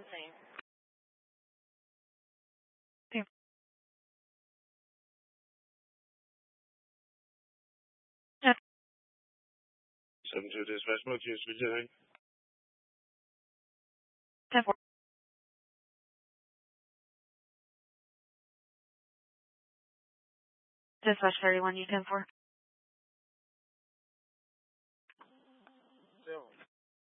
same. Okay. 7-2 dispatch, Motius, Virginia. 10-4. Dispatch 31, you 10-4.